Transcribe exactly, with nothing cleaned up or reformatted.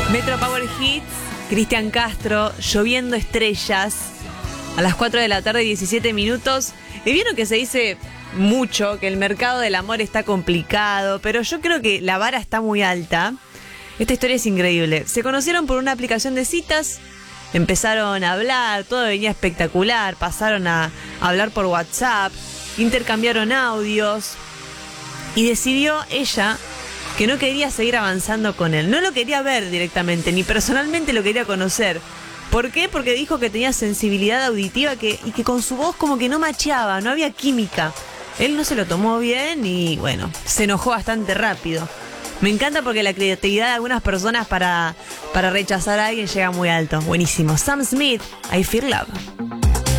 Metro Power Hits, Cristian Castro, Lloviendo Estrellas, a las cuatro de la tarde, diecisiete minutos. Y vieron que se dice mucho que el mercado del amor está complicado, pero yo creo que la vara está muy alta. Esta historia es increíble. Se conocieron por una aplicación de citas, empezaron a hablar, todo venía espectacular, pasaron a hablar por WhatsApp, intercambiaron audios y decidió ella que no quería seguir avanzando con él. No lo quería ver directamente, ni personalmente lo quería conocer. ¿Por qué? Porque dijo que tenía sensibilidad auditiva que, y que con su voz como que no macheaba, no había química. Él no se lo tomó bien y bueno, se enojó bastante rápido. Me encanta porque la creatividad de algunas personas para, para rechazar a alguien llega muy alto. Buenísimo. Sam Smith, I Feel Love.